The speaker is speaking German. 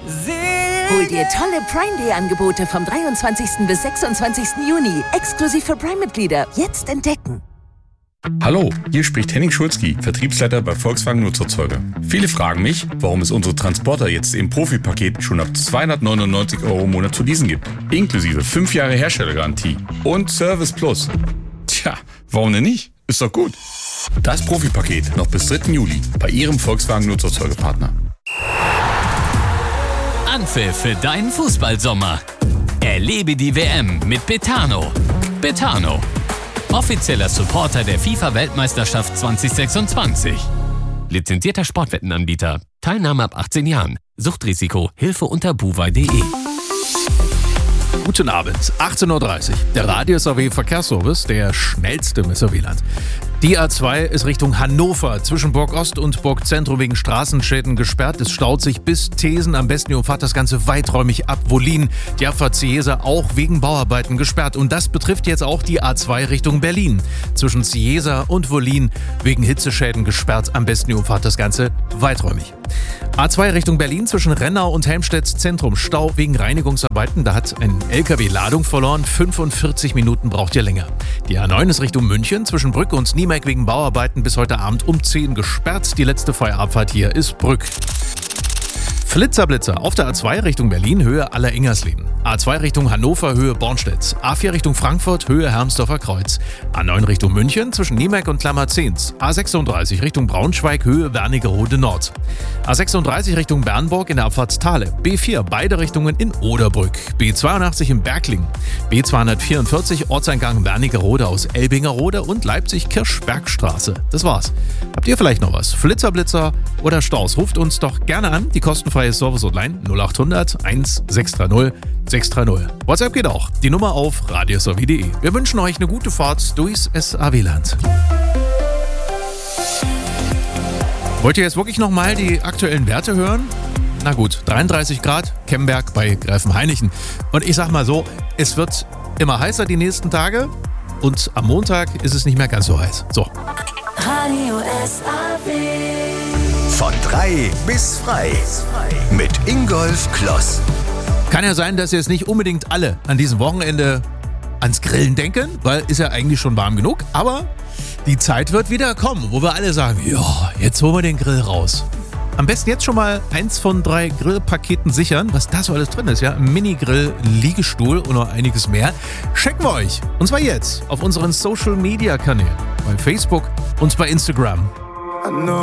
Hol dir tolle Prime Day Angebote vom 23. bis 26. Juni. Exklusiv für Prime-Mitglieder. Jetzt entdecken. Hallo, hier spricht Henning Schulzki, Vertriebsleiter bei Volkswagen Nutzerzeuger. Viele fragen mich, warum es unsere Transporter jetzt im Profi-Paket schon ab 299 € im Monat zu leasen gibt. Inklusive 5 Jahre Herstellergarantie und Service Plus. Tja, warum denn nicht? Ist doch gut. Das Profi-Paket noch bis 3. Juli bei Ihrem Volkswagen Nutzerzeugerpartner. Anpfiff für deinen Fußballsommer. Erlebe die WM mit Betano. Betano, offizieller Supporter der FIFA-Weltmeisterschaft 2026. Lizenzierter Sportwettenanbieter. Teilnahme ab 18 Jahren. Suchtrisiko. Hilfe unter buwei.de. Guten Abend, 18:30 Uhr. Der Radio-SAW-Verkehrsservice, der schnellste im SAW-Land. Die A2 ist Richtung Hannover zwischen Burg Ost und Burg Zentrum wegen Straßenschäden gesperrt. Es staut sich bis Thesen. Am besten ihr umfahrt das Ganze weiträumig ab. Wollin, die Abfahrt Cieza auch wegen Bauarbeiten gesperrt. Und das betrifft jetzt auch die A2 Richtung Berlin. Zwischen Cieza und Wollin wegen Hitzeschäden gesperrt. Am besten ihr umfahrt das Ganze weiträumig. A2 Richtung Berlin zwischen Rennau und Helmstedts Zentrum. Stau wegen Reinigungsarbeiten. Da hat ein LKW Ladung verloren. 45 Minuten braucht ihr länger. Die A9 ist Richtung München zwischen Brück und Niemek wegen Bauarbeiten bis heute Abend um 10 gesperrt. Die letzte Feierabfahrt hier ist Brück. Flitzer auf der A2 Richtung Berlin, Höhe Aller-Ingersleben. A2 Richtung Hannover, Höhe Bornstedt. A4 Richtung Frankfurt, Höhe Hermsdorfer Kreuz. A9 Richtung München zwischen Niemek und Klammerzehns. A36 Richtung Braunschweig, Höhe Wernigerode Nord. A36 Richtung Bernburg in der Abfahrt Thale. B4 beide Richtungen in Oderbrück. B82 in Bergling. B244 Ortseingang Wernigerode aus Elbingerode und Leipzig-Kirschbergstraße. Das war's. Habt ihr vielleicht noch was? Flitzer oder Staus? Ruft uns doch gerne an. Die kostenfreie Service Hotline 0800 1630 630. WhatsApp geht auch. Die Nummer auf radiosaw.de. Wir wünschen euch eine gute Fahrt durchs SAW-Land. Wollt ihr jetzt wirklich nochmal die aktuellen Werte hören? Na gut, 33 Grad, Kemberg bei Gräfenhainichen. Und ich sag mal so, es wird immer heißer die nächsten Tage und am Montag ist es nicht mehr ganz so heiß. So. Radio SAW. Von 3 bis frei. Mit Ingolf Kloss. Kann ja sein, dass jetzt nicht unbedingt alle an diesem Wochenende ans Grillen denken, weil ist ja eigentlich schon warm genug. Aber die Zeit wird wieder kommen, wo wir alle sagen, ja, jetzt holen wir den Grill raus. Am besten jetzt schon mal 1 von 3 Grillpaketen sichern, was da so alles drin ist. Ja? Ein Mini-Grill, Liegestuhl und noch einiges mehr. Checken wir euch. Und zwar jetzt auf unseren Social-Media-Kanälen. Bei Facebook und bei Instagram.